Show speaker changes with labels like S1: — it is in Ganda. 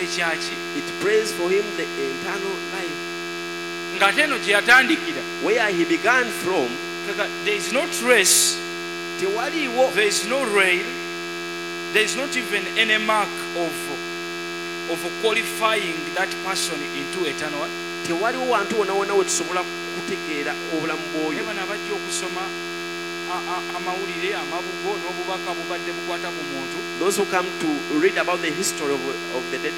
S1: kyaki
S2: it prays for him the eternal life.
S1: ng'ate eno gye yatandikira
S2: Where he began from,
S1: there is no trace,
S2: tewaliwo,
S1: there is no rail, there is not even any mark of qualifying that person into eternal.
S2: tewaliwo wantu wonna wonna we tusobola kutegeera obulamu bw'oyo.
S1: Naye bano abajja okusoma amawulire amabugo n'obubaka bubadde bukwata ku muntu
S2: Those who come to read about the history of the dead